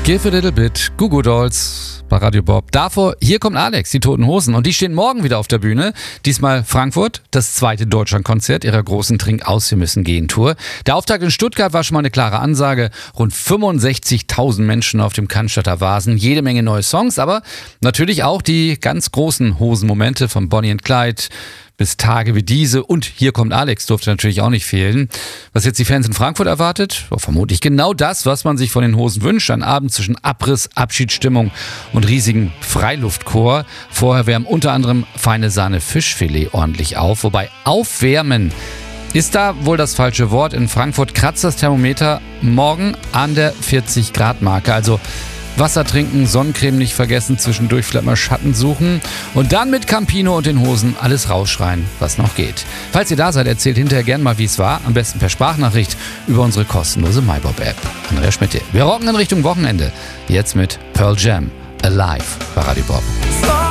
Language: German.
Give a little bit, Goo Goo Dolls bei Radio Bob. Davor, hier kommt Alex, die Toten Hosen. Und die stehen morgen wieder auf der Bühne. Diesmal Frankfurt, das zweite Deutschlandkonzert ihrer großen Trink-aus-Wir-müssen-gehen-Tour. Der Auftakt in Stuttgart war schon mal eine klare Ansage. Rund 65.000 Menschen auf dem Cannstatter Vasen. Jede Menge neue Songs, aber natürlich auch die ganz großen Hosenmomente von Bonnie and Clyde bis Tage wie diese. Und hier kommt Alex, durfte natürlich auch nicht fehlen. Was jetzt die Fans in Frankfurt erwartet? Vermutlich genau das, was man sich von den Hosen wünscht. Ein Abend zwischen Abriss, Abschiedsstimmung und riesigen Freiluftchor. Vorher wärmen unter anderem Feine Sahne Fischfilet ordentlich auf. Wobei aufwärmen ist da wohl das falsche Wort. In Frankfurt kratzt das Thermometer morgen an der 40-Grad-Marke. Also Wasser trinken, Sonnencreme nicht vergessen, zwischendurch vielleicht mal Schatten suchen und dann mit Campino und den Hosen alles rausschreien, was noch geht. Falls ihr da seid, erzählt hinterher gern mal, wie es war. Am besten per Sprachnachricht über unsere kostenlose MyBob-App. Andrea Schmidt hier. Wir rocken in Richtung Wochenende. Jetzt mit Pearl Jam, Alive bei Radio Bob.